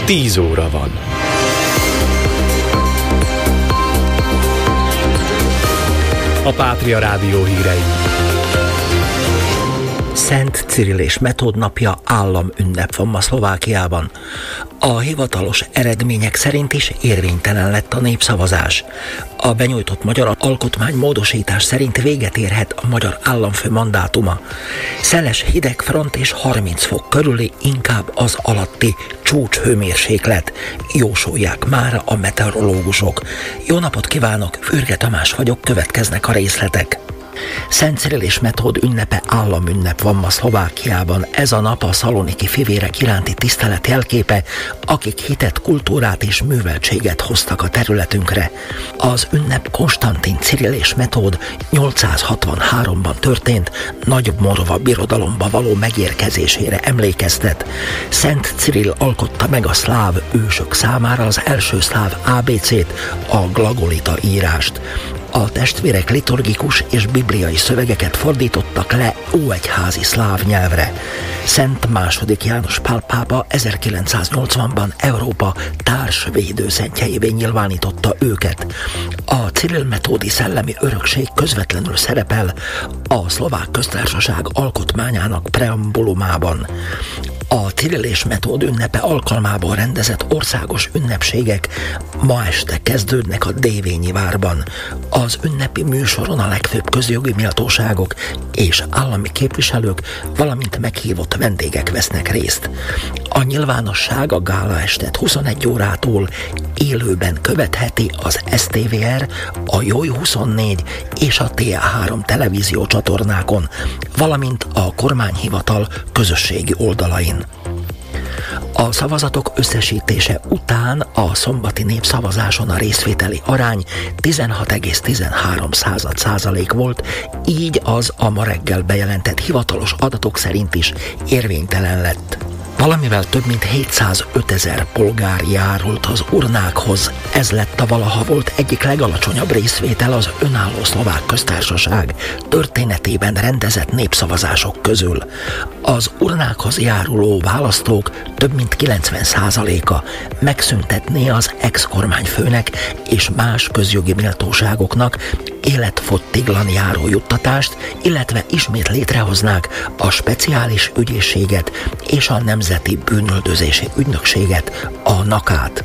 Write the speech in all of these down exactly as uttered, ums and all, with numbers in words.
tíz óra van. A Pátria Rádió hírei. Szent Cirill és Metód napja államünnep van ma Szlovákiában. A hivatalos eredmények szerint is érvénytelen lett a népszavazás. A benyújtott magyar alkotmánymódosítás szerint véget érhet a magyar államfő mandátuma. Szeles hideg front és harminc fok körüli, inkább az alatti csúcshőmérséklet, jósolják már a meteorológusok. Jó napot kívánok, Fürge Tamás vagyok, következnek a részletek. Szent Cirill és Metód ünnepe államünnep van ma Szlovákiában. Ez a nap a szaloniki fivérek iránti tisztelet jelképe, akik hitet, kultúrát és műveltséget hoztak a területünkre. Az ünnep Konstantin Cirill és Metód nyolcszázhatvanháromban történt Nagy Morva birodalomba való megérkezésére emlékeztet. Szent Cirill alkotta meg a szláv ősök számára az első szláv á bé cét, a glagolita írást. A testvérek liturgikus és bibliai szövegeket fordítottak le óegyházi szláv nyelvre. Szent második János Pál pápa ezerkilencszáznyolcvanban Európa társvédőszentjeivé nyilvánította őket. A Cirill-Metódi szellemi örökség közvetlenül szerepel a Szlovák Köztársaság alkotmányának preambulumában. A Cirill és Metód ünnepe alkalmából rendezett országos ünnepségek ma este kezdődnek a Dévényi várban. Az ünnepi műsoron a legfőbb közjogi méltóságok és állami képviselők, valamint meghívott vendégek vesznek részt. A nyilvánosság a gálaestet huszonegy órától élőben követheti az es té vé er, a Jó huszonnégy és a té á három televízió csatornákon, valamint a kormányhivatal közösségi oldalain. A szavazatok összesítése után a szombati népszavazáson a részvételi arány tizenhat egész tizenhárom százalék volt, így az a ma reggel bejelentett hivatalos adatok szerint is érvénytelen lett. Valamivel több mint hétszázötezer polgár járult az urnákhoz. Ez lett a valaha volt egyik legalacsonyabb részvétel az önálló Szlovák Köztársaság történetében rendezett népszavazások közül. Az urnákhoz járuló választók több mint kilencven százaléka megszüntetné az ex-kormányfőnek és más közjogi méltóságoknak életfogytiglan járó juttatást, illetve ismét létrehoznák a speciális ügyészséget és a Nemzeti Bűnüldözési Ügynökséget, a nakát.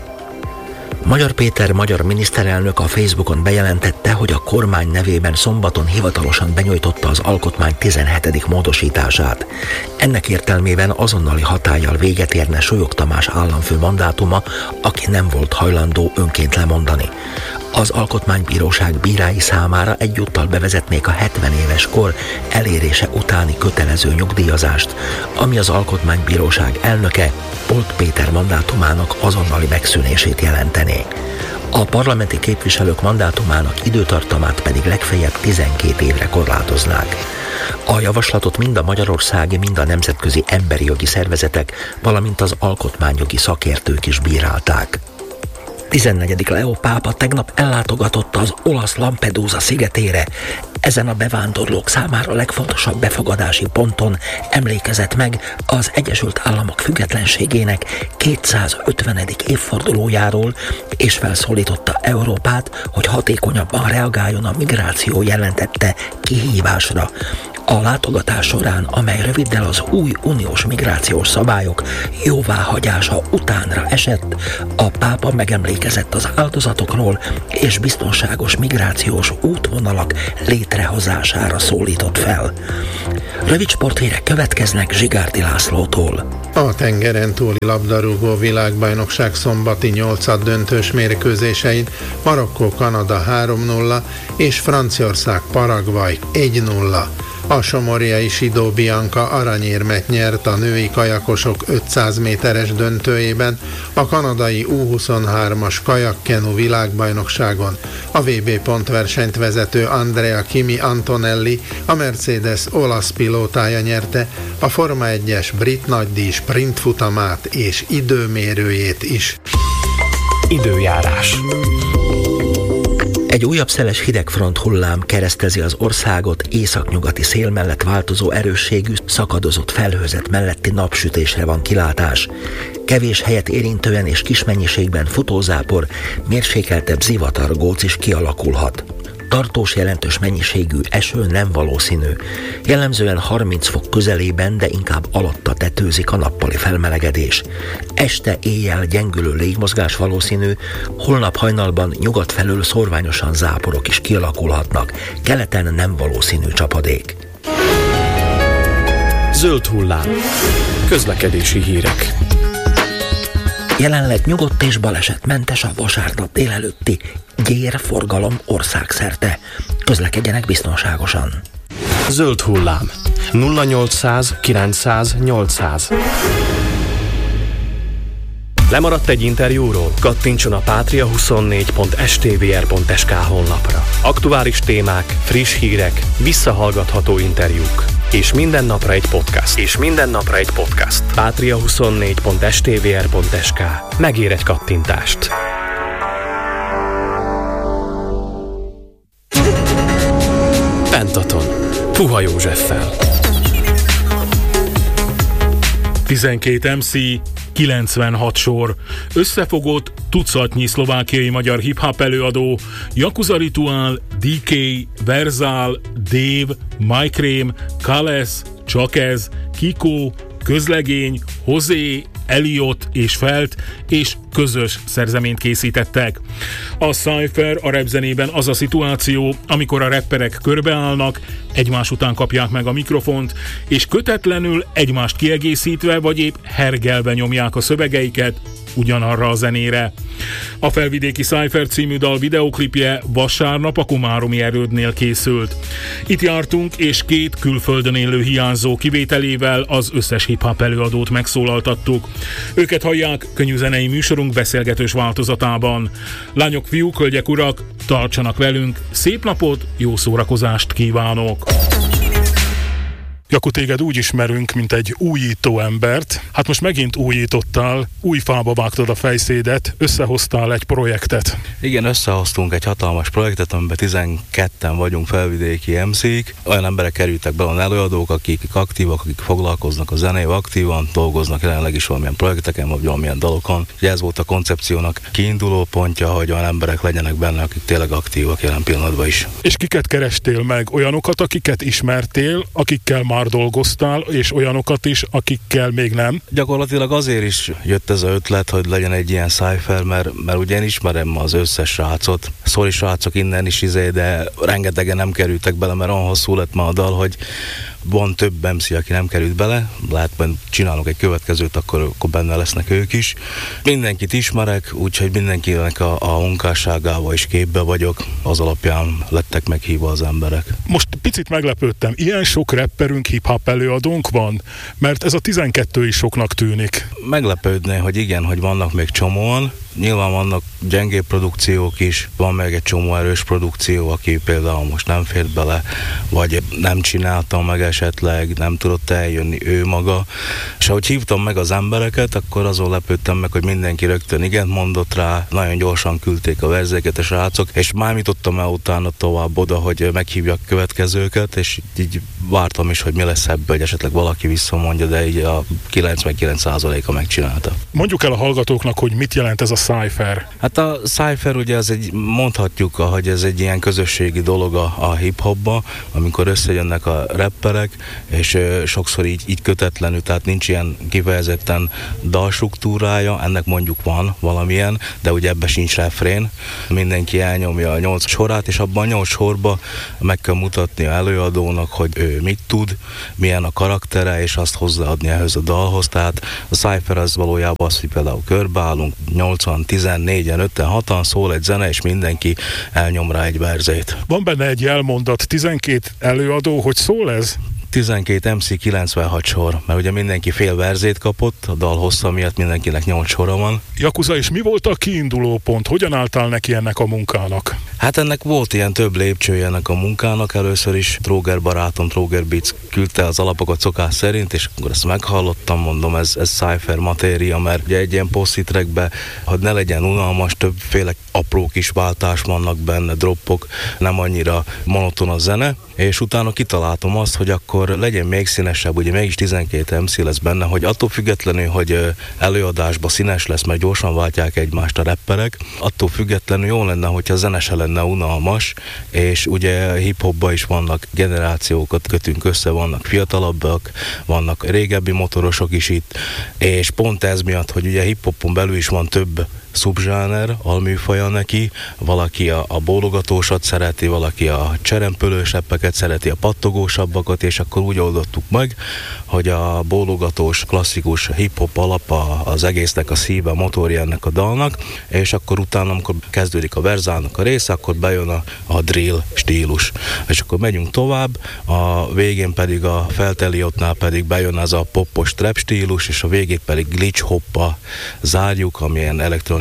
Magyar Péter magyar miniszterelnök a Facebookon bejelentette, hogy a kormány nevében szombaton hivatalosan benyújtotta az alkotmány tizenhetedik módosítását. Ennek értelmében azonnali hatállyal véget érne Súlyog Tamás államfő mandátuma, aki nem volt hajlandó önként lemondani. Az Alkotmánybíróság bírái számára egyúttal bevezetnék a hetven éves kor elérése utáni kötelező nyugdíjazást, ami az Alkotmánybíróság elnöke, Polt Péter mandátumának azonnali megszűnését jelentené. A parlamenti képviselők mandátumának időtartamát pedig legfeljebb tizenkét évre korlátoznák. A javaslatot mind a magyarországi, mind a nemzetközi emberi jogi szervezetek, valamint az alkotmányjogi szakértők is bírálták. tizennegyedik Leó pápa tegnap ellátogatott az olasz Lampedusa szigetére. Ezen a bevándorlók számára legfontosabb befogadási ponton emlékezett meg az Egyesült Államok függetlenségének kétszázötvenedik évfordulójáról, és felszólította Európát, hogy hatékonyabban reagáljon a migráció jelentette kihívásra. A látogatás során, amely röviddel az új uniós migrációs szabályok jóváhagyása utánra esett, a pápa megemlékezett az áldozatokról és biztonságos migrációs útvonalak létrehozására szólított fel. Rövid sporthírek következnek Zsigárdi Lászlótól. A tengeren túli labdarúgó világbajnokság szombati nyolcad döntős mérkőzésein Marokkó-Kanada három nulla és Franciaország-Paraguay egy nulla. A somorjai Sidó Bianca aranyérmet nyert a női kajakosok ötszáz méteres döntőjében, a kanadai U huszonhármas kajakkenu világbajnokságon. A vé bé pontversenyt vezető Andrea Kimi Antonelli, a Mercedes olasz pilótája nyerte a Forma egyes brit nagydíj sprintfutamát és időmérőjét is. Időjárás. Egy újabb szeles hidegfront hullám keresztezi az országot, északnyugati szél mellett változó erősségű, szakadozott felhőzet melletti napsütésre van kilátás. Kevés helyet érintően és kis mennyiségben futózápor, mérsékeltebb zivatargóc is kialakulhat. Tartós jelentős mennyiségű eső nem valószínű. Jellemzően harminc fok közelében, de inkább alatta tetőzik a nappali felmelegedés. Este éjjel gyengülő légmozgás valószínű, holnap hajnalban nyugat felől szórványosan záporok is kialakulhatnak. Keleten nem valószínű csapadék. Zöld hullám. Közlekedési hírek. Jelenleg nyugodt és balesetmentes a vasárnap délelőtti gyérforgalom országszerte. Közlekedjenek biztonságosan. Zöld hullám. nulla nyolcszáz kilencszáz nyolcszáz. Lemaradt egy interjúról? Kattintson a patria huszonnégy pont s t v r pont s k honlapra. Aktuális témák, friss hírek, visszahallgatható interjúk. És minden napra egy podcast. És minden napra egy podcast. patria huszonnégy pont s t v r pont s k. Megér egy kattintást. Pentaton. Puha Józseffel. tizenkét em cé, kilencvenhat sor. Összefogott tucatnyi szlovákiai magyar hip-hop előadó, Yakuza Ritual, dé ká, Verzál, Dave, MyCreme, Kales, Csakez, Kiko, Közlegény, Hozé, Elliot és Felt, és közös szerzeményt készítettek. A Cypher a rapzenében az a szituáció, amikor a rapperek körbeállnak, egymás után kapják meg a mikrofont, és kötetlenül egymást kiegészítve vagy épp hergelve nyomják a szövegeiket ugyanarra a zenére. A Felvidéki Cypher című dal videóklipje vasárnap a komáromi erődnél készült. Itt jártunk, és két külföldön élő hiányzó kivételével az összes hip-hop előadót megszólaltattuk. Őket hallják könnyűzenei műsorunk beszélgetős változatában. Lányok, fiúk, hölgyek, urak, tartsanak velünk, szép napot, jó szórakozást kívánok! Jaku, téged úgy ismerünk, mint egy újító embert. Hát most megint újítottál, új fába vágtad a fejszédet, összehoztál egy projektet. Igen, összehoztunk egy hatalmas projektet, amiben tizenketten vagyunk felvidéki em cék. Olyan emberek kerültek be, olyan előadók, akik aktívak, akik foglalkoznak a zenével aktívan, dolgoznak jelenleg is valamilyen projekteken, vagy valamilyen dalokon. Ugye ez volt a koncepciónak kiinduló pontja, hogy olyan emberek legyenek benne, akik tényleg aktívak jelen pillanatban is. És kiket kerestél meg? Olyanokat, akiket ismertél, akikkel már dolgoztál, és olyanokat is, akikkel még nem? Gyakorlatilag azért is jött ez az ötlet, hogy legyen egy ilyen cypher, mert, mert ugye én ismerem az összes srácot. Sorry srácok innen is izé, de rengetegen nem kerültek bele, mert olyan hosszú lett ma a dal, hogy van több em cé, aki nem került bele, lehet, hogy csinálunk egy következőt, akkor, akkor benne lesznek ők is. Mindenkit ismerek, úgyhogy mindenkinek a, a munkásságával is képbe vagyok, az alapján lettek meghívva az emberek. Most picit meglepődtem, ilyen sok rapperünk, hip-hop előadónk van? Mert ez a tizenkettő is soknak tűnik. Meglepődné, hogy igen, hogy vannak még csomóan. Nyilván vannak gyengébb produkciók is, van meg egy csomó erős produkció, aki például most nem fért bele, vagy nem csinálta meg esetleg, nem tudott eljönni ő maga. És ahogy hívtam meg az embereket, akkor azon lepődtem meg, hogy mindenki rögtön igent mondott rá, nagyon gyorsan küldték a verzéket a srácok, és mámítottam el utána tovább oda, hogy meghívjak következőket, és így vártam is, hogy mi lesz ebből, hogy esetleg valaki visszamondja, de így a kilencvenkilenc százaléka megcsinálta. Mondjuk el a hallgatóknak, hogy mit jelent ez a cypher. Hát a cypher ugye ez egy, mondhatjuk, hogy ez egy ilyen közösségi dolog a, a hip-hopba, amikor összejönnek a rapperek, és ö, sokszor így, így kötetlenül, tehát nincs ilyen kifejezetten dalstruktúrája, ennek mondjuk van valamilyen, de ugye ebben sincs refrén. Mindenki elnyomja a nyolc sorát, és abban a nyolc sorba meg kell mutatni a előadónak, hogy ő mit tud, milyen a karaktere, és azt hozzáadni ehhez a dalhoz. Tehát a cypher az valójában az, hogy például körbeállunk, nyolcvan, tizennégyen, öten, hatan szól egy zene, és mindenki elnyom rá egy verzét. Van benne egy jelmondat, tizenkét előadó, hogy szól ez? tizenkét em cé, kilencvenhat sor, mert ugye mindenki fél verzét kapott, a dal hossza miatt mindenkinek nyolc sora van. Yakuza, és mi volt a kiinduló pont? Hogyan álltál neki ennek a munkának? Hát ennek volt ilyen több lépcsője ennek a munkának. Először is Tróger barátom, Tróger Beats küldte az alapokat szokás szerint, és akkor ezt meghallottam, mondom, ez, ez cypher matéria, mert ugye egy ilyen poszti trackbe, hogy ne legyen unalmas, többféle apró kis váltás vannak benne, droppok, nem annyira monoton a zene, és utána kitaláltam azt, hogy akkor legyen még színesebb, ugye mégis tizenkét em cé lesz benne, hogy attól függetlenül, hogy előadásban színes lesz, mert gyorsan váltják egymást a rapperek, attól függetlenül jó lenne, hogyha a zene se lenne unalmas, és ugye hip-hopban is vannak generációkat kötünk össze, vannak fiatalabbak, vannak régebbi motorosok is itt, és pont ez miatt, hogy ugye hip-hopon belül is van több szubzsáner, alműfaja neki, valaki a, a bólogatósat szereti, valaki a cserempölősebbeket szereti, a pattogósabbakat, és akkor úgy oldottuk meg, hogy a bólogatós, klasszikus hip-hop alapa az egésznek a szíve, a motorja ennek a dalnak, és akkor utána, amikor kezdődik a verzálnak a része, akkor bejön a, a drill stílus. És akkor megyünk tovább, a végén pedig a felteliótnál pedig bejön az a popos trap stílus, és a végét pedig glitch hoppa zárjuk, amilyen elektronikus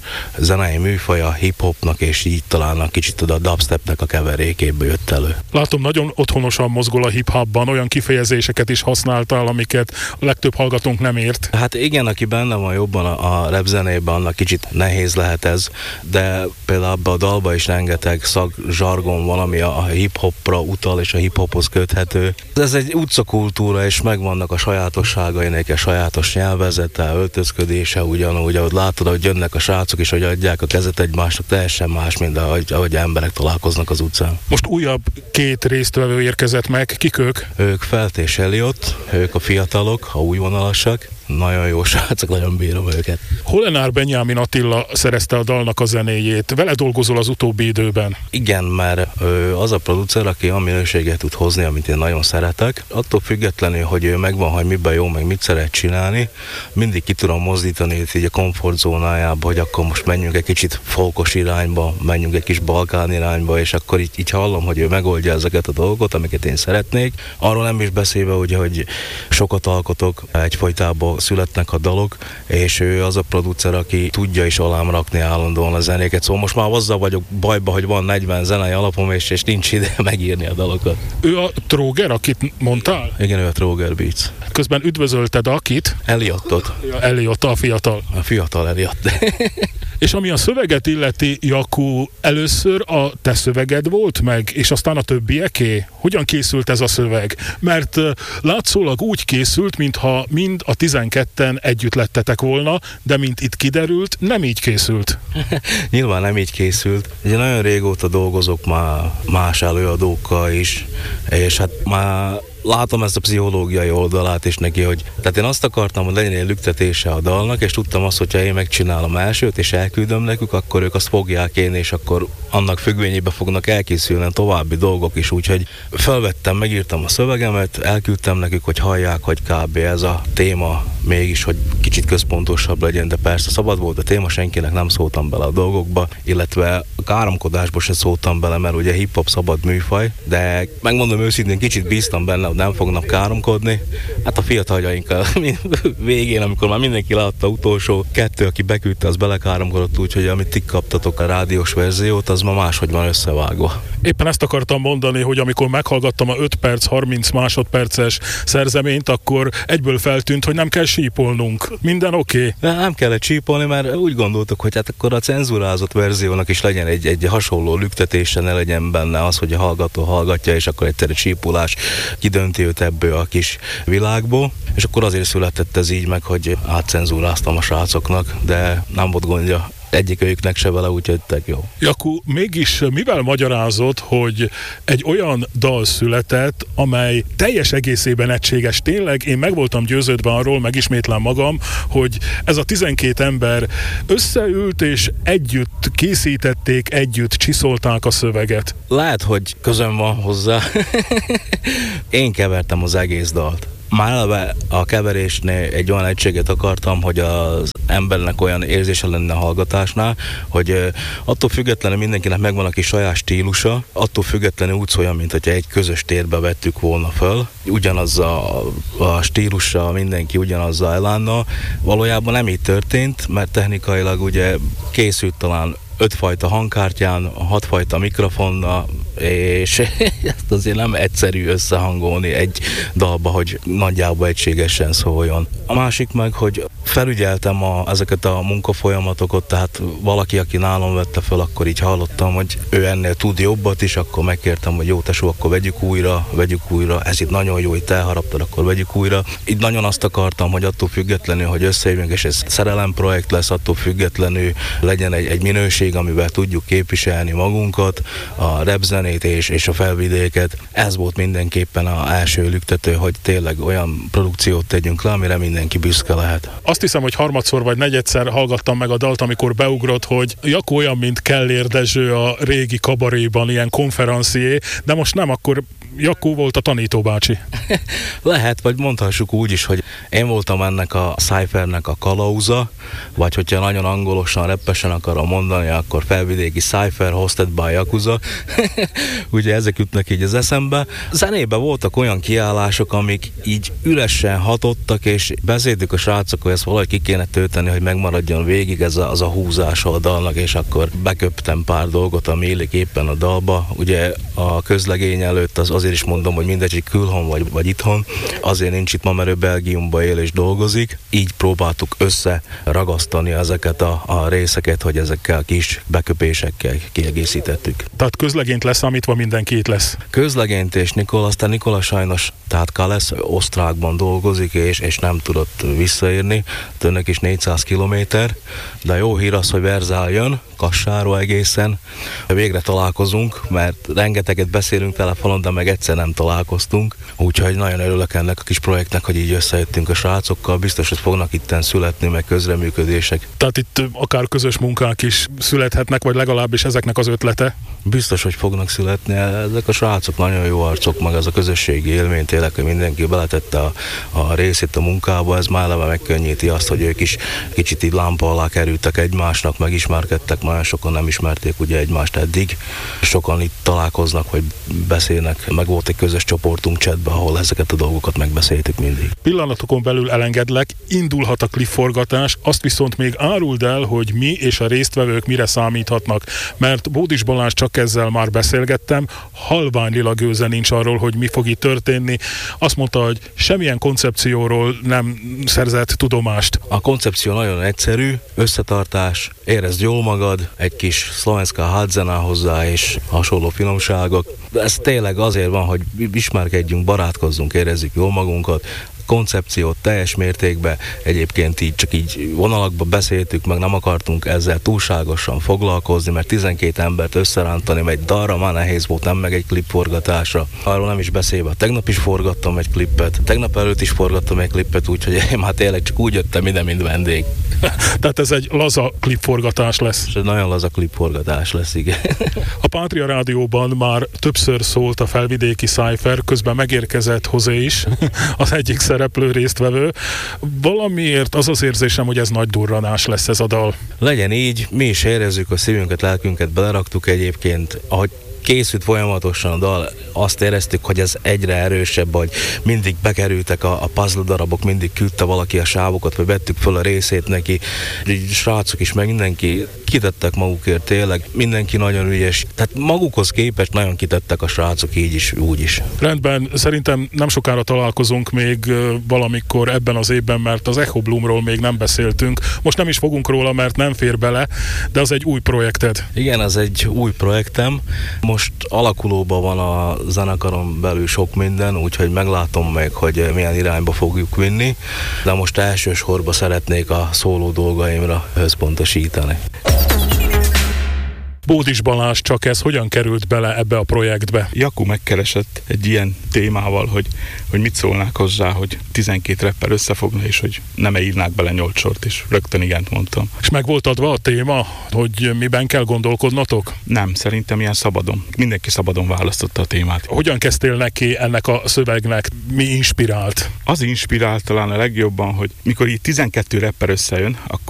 zenei műfaja hip-hopnak, és így talán a kicsit a dubstepnek a keverékéből jött elő. Látom, nagyon otthonosan mozgol a hip-hopban, olyan kifejezéseket is használtál, amiket a legtöbb hallgatónk nem ért. Hát igen, aki benne van jobban a, a rap zenében, annak kicsit nehéz lehet ez, de például abban a dalban is rengeteg szakzsargon van, ami a hip-hopra utal, és a hip-hophoz köthető. Ez egy utcakultúra, és megvannak a sajátosságai, neki a sajátos nyelvezete, öltözködése, ugyanúgy, ahogy látod, hogy jönnek a srácok is, hogy adják a kezet egymásnak, teljesen más, mint ahogy, ahogy emberek találkoznak az utcán. Most újabb két résztvevő érkezett meg, kik ők? Ők Felt és Elliot, ők a fiatalok, a újvonalasak, nagyon jó srácok, nagyon bírom őket. Holenár Benyámin Attila szerezte a dalnak a zenéjét. Vele dolgozol az utóbbi időben? Igen, mert ő az a producer, aki a minőséget tud hozni, amit én nagyon szeretek. Attól függetlenül, hogy ő megvan, hogy miben jó, meg mit szeret csinálni, mindig ki tudom mozdítani így a komfortzónájába, hogy akkor most menjünk egy kicsit folkos irányba, menjünk egy kis balkán irányba, és akkor így, így hallom, hogy ő megoldja ezeket a dolgokat, amiket én szeretnék. Arról nem is beszélve, ugye, hogy sokat alkotok, egyfajtában születnek a dalok, és ő az a producer, aki tudja is alám rakni állandóan a zenéket. Szóval most már azzal vagyok bajba, hogy van negyven zenei alapom, és, és nincs ide megírni a dalokat. Ő a Tróger, akit mondtál? Igen, ő a Tróger Beats. Közben üdvözölted akit? Elliotot. Elliot, a fiatal. A fiatal Elliot. És ami a szöveget illeti, Jakú, először a te szöveged volt meg, és aztán a többieké? Hogyan készült ez a szöveg? Mert uh, látszólag úgy készült, mintha mind a tizenketten együtt lettetek volna, de mint itt kiderült, nem így készült. Nyilván nem így készült. Ugye nagyon régóta dolgozok már más előadókkal is, és hát már látom ezt a pszichológiai oldalát is neki, hogy tehát én azt akartam, hogy legyen egy lüktetése a dalnak, és tudtam azt, hogyha én megcsinálom elsőt, és elküldöm nekük, akkor ők azt fogják én, és akkor annak függvényében fognak elkészülni további dolgok is, úgyhogy felvettem, megírtam a szövegemet, elküldtem nekük, hogy hallják, hogy kb. Ez a téma mégis, hogy kicsit központosabb legyen, de persze szabad volt a téma, senkinek nem szóltam bele a dolgokba, illetve a káromkodásba se szóltam bele, mert ugye hip-hop szabad műfaj, de megmondom őszintén, kicsit bíztam benne, hogy nem fognak káromkodni. Hát a fiataljainkkal végén, amikor már mindenki látta utolsó kettő, aki beküldte, az belekáromkodott, úgyhogy amit ti kaptatok a rádiós verziót, az ma máshogy van összevágva. Éppen ezt akartam mondani, hogy amikor meghallgattam a öt perc, harminc másodperces szerzeményt, akkor egyből feltűnt, hogy nem kell sípolnunk. Minden oké? Okay. Nem kellett sípolni, mert úgy gondoltuk, hogy hát akkor a cenzurázott verziónak is legyen egy, egy hasonló lüktetése, ne legyen benne az, hogy a hallgató hallgatja, és akkor egyszer egy sípolás kidönti őt ebből a kis világból. És akkor azért született ez így meg, hogy átcenzúráztam a srácoknak, de nem volt gondja egyik őknek se vele, úgyhogy tök jó. Jakú, mégis mivel magyarázod, hogy egy olyan dal született, amely teljes egészében egységes? Tényleg én meg voltam győződve arról, megismétlem magam, hogy ez a tizenkét ember összeült és együtt készítették, együtt csiszolták a szöveget. Lehet, hogy közön van hozzá. Én kevertem az egész dalt. Már eleve a keverésnél egy olyan egységet akartam, hogy az embernek olyan érzése lenne a hallgatásnál, hogy attól függetlenül mindenkinek megvan a kis saját stílusa, attól függetlenül úgy szóljon, mint hogyha egy közös térbe vettük volna föl. Ugyanaz a, a stílussal, mindenki ugyanazzal elánnal. Valójában nem így történt, mert technikailag ugye készült talán ötfajta hangkártyán, hatfajta mikrofonnal, és ezt azért nem egyszerű összehangolni egy dalba, hogy nagyjából egységesen szóljon. A másik meg, hogy felügyeltem a, ezeket a munkafolyamatokat, tehát valaki, aki nálam vette fel, akkor így hallottam, hogy ő ennél tud jobbat is, akkor megkértem, hogy jó tesó, akkor vegyük újra, vegyük újra, ez itt nagyon jó, itt elharaptad, akkor vegyük újra. Így nagyon azt akartam, hogy attól függetlenül, hogy összejövünk, és ez szerelemprojekt lesz, attól függetlenül legyen egy, egy minőség, amivel tudjuk képviselni magunkat, a rapzenét és, és a felvidéket. Ez volt mindenképpen az első lüktető, hogy tényleg olyan produkciót tegyünk le, amire mindenki büszke lehet. Azt hiszem, hogy harmadszor vagy negyedszer hallgattam meg a dalt, amikor beugrott, hogy Jakó olyan, mint Kellér Dezső a régi kabaréban, ilyen konferencié, de most nem, akkor Jakó volt a tanítóbácsi. Lehet, vagy mondhassuk úgy is, hogy én voltam ennek a cyphernek a kalauza, vagy hogyha nagyon angolosan, reppesen akarom mondani, akkor felvidéki cypher hosted by Yakuza. Ugye ezek jutnak így az eszembe. Zenében voltak olyan kiállások, amik így üresen hatottak, és beszéltük a srácok, hogy ezt valahogy ki kéne tölteni, hogy megmaradjon végig ez a, az a húzása a dalnak, és akkor beköptem pár dolgot, ami illik éppen a dalba. Ugye a közlegény előtt az azért is mondom, hogy mindegy, hogy külhon vagy, vagy itthon, azért nincs itt ma, mert ő Belgiumban él és dolgozik. Így próbáltuk összeragasztani ezeket a, a részeket, hogy ezekkel kis beköpésekkel kiegészítettük. Tehát közlegényt leszámítva mindenki itt lesz. Közlegényt és Nikola, aztán Nikola sajnos, tehát Kalesz osztrákban dolgozik, és, és nem tudott visszaérni. Tőnek is négyszáz kilométer, de jó hír az, hogy Verzál jön, Kassáról egészen. Végre találkozunk, mert rengeteget beszélünk telefonon, de meg egyszer nem találkoztunk. Úgyhogy nagyon örülök ennek a kis projektnek, hogy így összejöttünk a srácokkal. Biztos, hogy fognak itten születni, meg közreműködések. Tehát itt akár közös munkák is születhetnek, vagy legalábbis ezeknek az ötlete? Biztos, hogy fognak születni. Ezek a srácok nagyon jó arcok, meg ez a közösségi élmény, tényleg, hogy mindenki beletette a, a részét a munkába, ez már eleve megkönnyíti azt, hogy ők is kicsit így lámpa alá kerültek egymásnak, megismerkedtek, nagyon sokan nem ismerték ugye egymást eddig. Sokan itt találkoznak, vagy beszélnek, meg volt egy közös csoportunk chatben, ahol ezeket a dolgokat megbeszéltük mindig. Pillanatokon belül elengedlek, indulhat a klipforgatás, azt viszont még áruld el, hogy mi és a résztvevők mire számíthatnak, mert Bódis Balázs csak ezzel már beszélgettem, halvány lila gőze nincs arról, hogy mi fog itt történni. Azt mondta, hogy semmilyen koncepcióról nem szerzett tudomást. A koncepció nagyon egyszerű, összetartás, érezd jól magad, egy kis szlovenszka hátzene hozzá és hasonló finomságok. Ez tényleg azért van, hogy ismerkedjünk, barátkozzunk, érezzük jól magunkat. Koncepciót teljes mértékben egyébként így csak így vonalakba beszéltük, meg nem akartunk ezzel túlságosan foglalkozni, mert tizenkét embert összerántani egy dalra már nehéz volt, nem meg egy klipforgatásra. Arról nem is beszélve, tegnap is forgattam egy klippet, tegnap előtt is forgattam egy klippet, úgyhogy én már tényleg csak úgy jöttem ide, mint vendég. Tehát ez egy laza klipforgatás lesz. És egy nagyon laza klipforgatás lesz, igen. A Pátria Rádióban már többször szólt a felvidéki cypher, közben megérkezett Hozé is, az egyik szereplő résztvevő. Valamiért az az érzésem, hogy ez nagy durranás lesz ez a dal. Legyen így, mi is érezzük a szívünket, lelkünket, beleraktuk egyébként, ahogy készült folyamatosan a dal, azt éreztük, hogy ez egyre erősebb, hogy mindig bekerültek a, a puzzle darabok, mindig küldte valaki a sávokat, vagy vettük föl a részét neki. Így srácok is, meg mindenki kitettek magukért, tényleg mindenki nagyon ügyes. Tehát magukhoz képest nagyon kitettek a srácok, így is, úgy is. Rendben, szerintem nem sokára találkozunk még valamikor ebben az évben, mert az Echo Bloomról még nem beszéltünk. Most nem is fogunk róla, mert nem fér bele, de az egy új projekted. Igen, ez egy új projektem. Most alakulóban van a zenekaron belül sok minden, úgyhogy meglátom meg, hogy milyen irányba fogjuk vinni, de most elsősorban szeretnék a szóló dolgaimra összpontosítani. Bódis Balázs, csak ez hogyan került bele ebbe a projektbe? Jakó megkeresett egy ilyen témával, hogy, hogy mit szólnák hozzá, hogy tizenkét rapper összefogna, és hogy nem írnák bele nyolc sort, és rögtön igent mondtam. És meg volt adva a téma, hogy miben kell gondolkodnotok? Nem, szerintem ilyen szabadon. Mindenki szabadon választotta a témát. Hogyan kezdtél neki ennek a szövegnek? Mi inspirált? Az inspirált talán a legjobban, hogy mikor így tizenkét rapper összejön, akkor